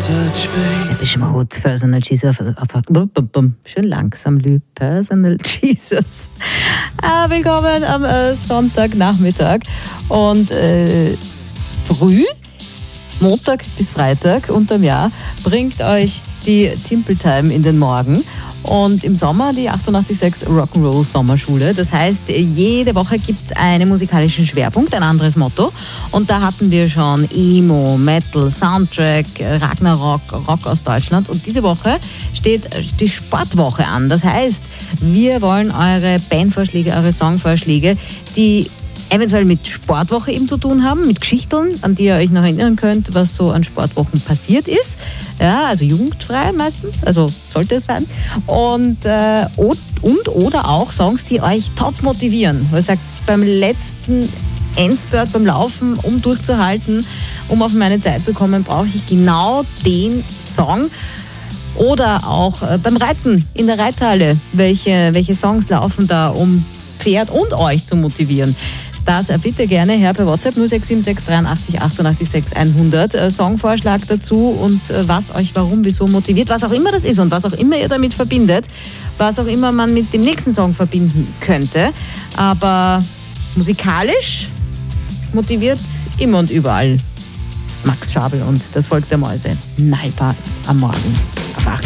Beschmut, Personal Jesus. Schön langsam, Personal Jesus. Willkommen am Sonntagnachmittag und früh, Montag bis Freitag unterm Jahr, bringt euch die Timple Time in den Morgen. Und im Sommer die 88.6 Rock'n'Roll Sommerschule. Das heißt, jede Woche gibt es einen musikalischen Schwerpunkt, ein anderes Motto. Und da hatten wir schon Emo, Metal, Soundtrack, Ragnarok, Rock aus Deutschland. Und diese Woche steht die Sportwoche an. Das heißt, wir wollen eure Bandvorschläge, eure Songvorschläge, die eventuell mit Sportwoche eben zu tun haben, mit Geschichten, an die ihr euch noch erinnern könnt, was so an Sportwochen passiert ist. Ja, also jugendfrei meistens, also sollte es sein. Und oder auch Songs, die euch top motivieren. Weil ihr sagt, beim letzten Endspurt, beim Laufen, um durchzuhalten, um auf meine Zeit zu kommen, brauche ich genau den Song. Oder auch beim Reiten in der Reithalle. Welche Songs laufen da, um Pferd und euch zu motivieren? Das bitte gerne her per WhatsApp 0676 83 88 600. Songvorschlag dazu und was euch warum, wieso motiviert, was auch immer das ist und was auch immer ihr damit verbindet, was auch immer man mit dem nächsten Song verbinden könnte. Aber musikalisch motiviert immer und überall Max Schabel und das Volk der Mäuse. Naipa am Morgen auf 8.